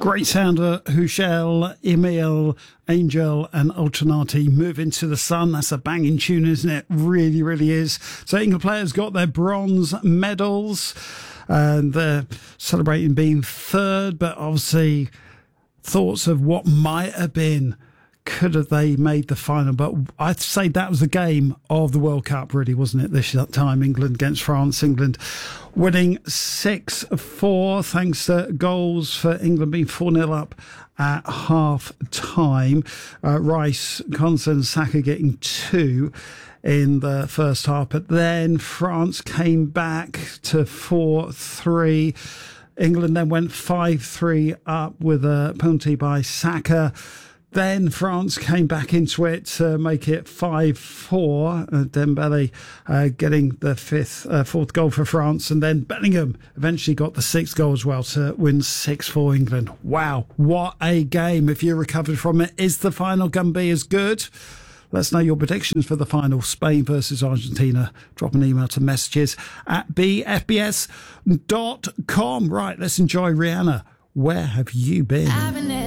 Great sounder, Hushel, Emil, Angel and Alternati Move Into the Sun. That's a banging tune, isn't it? Really, really is. So England players got their bronze medals and they're celebrating being third, but obviously thoughts of what might have been. Could have they made the final? But I'd say that was the game of the World Cup, really, wasn't it? This time, England against France. England winning 6-4, thanks to goals for England being 4-0 up at half time. Rice, Conson, Saka getting 2 in the first half. But then France came back to 4-3. England then went 5-3 up with a penalty by Saka. Then France came back into it to make it 5-4. Dembele getting the fourth goal for France. And then Bellingham eventually got the sixth goal as well to win 6-4 England. Wow, what a game. If you recovered from it, is the final going to be as good? Let us know your predictions for the final, Spain versus Argentina. Drop an email to messages@bfbs.com. Right, let's enjoy Rihanna. Where have you been?